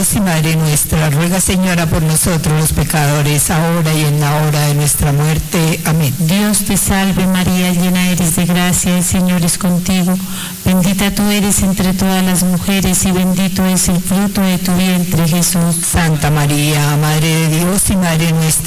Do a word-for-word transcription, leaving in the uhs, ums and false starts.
Dios y Madre nuestra, ruega, Señora, por nosotros los pecadores, ahora y en la hora de nuestra muerte. Amén. Dios te salve María, llena eres de gracia, el Señor es contigo. Bendita tú eres entre todas las mujeres y bendito es el fruto de tu vientre, Jesús. Santa María, Madre de Dios y Madre nuestra,